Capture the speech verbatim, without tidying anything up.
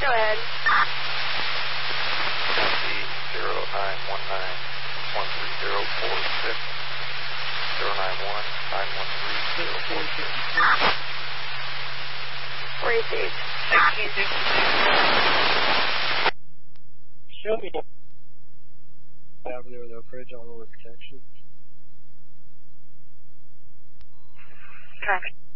ahead. zero nine one nine one three zero four six zero nine one nine one three zero four six. Received. Show me Avenue with Oak Ridge on with protection. Copy.